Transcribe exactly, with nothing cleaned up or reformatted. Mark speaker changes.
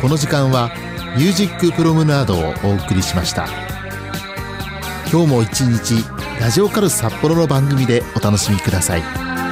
Speaker 1: この時間はミュージックプロムナードをお送りしました。今日も一日ラジオカル札幌の番組でお楽しみください。